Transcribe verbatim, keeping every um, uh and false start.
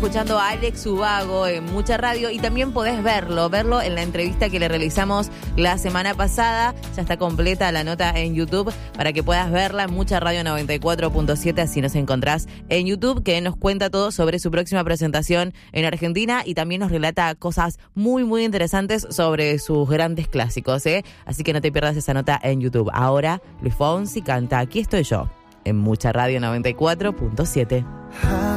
escuchando a Alex Ubago en Mucha Radio y también podés verlo, verlo en la entrevista que le realizamos la semana pasada. Ya está completa la nota en YouTube para que puedas verla en Mucha Radio noventa y cuatro punto siete, así nos encontrás en YouTube, que nos cuenta todo sobre su próxima presentación en Argentina y también nos relata cosas muy, muy interesantes sobre sus grandes clásicos, ¿eh? Así que no te pierdas esa nota en YouTube. Ahora, Luis Fonsi canta Aquí estoy yo, en Mucha Radio noventa y cuatro punto siete.